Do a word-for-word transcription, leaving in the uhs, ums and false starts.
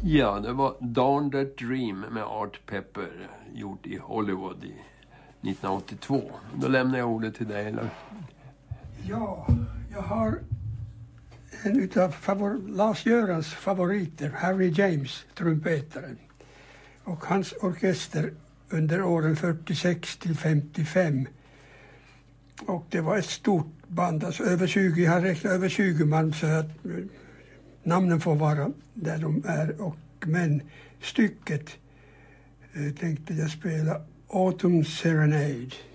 Ja, det var Darn That Dream med Art Pepper, gjort i Hollywood i nittonhundraåttiotvå. Då lämnar jag ordet till dig, eller? Ja, jag har en utav favor- Lars-Görans favoriter, Harry James, trumpetaren. Och hans orkester under åren fyrtiosex till femtiofem. Och det var ett stort band, alltså över tjugo, jag har räknat över tjugo man, så att namnen får vara där de är. Och, men stycket eh, tänkte jag spela Autumn Serenade.